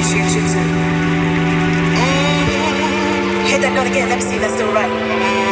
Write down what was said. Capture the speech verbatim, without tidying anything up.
appreciate you too. Hit that note again, let me see if that's still right.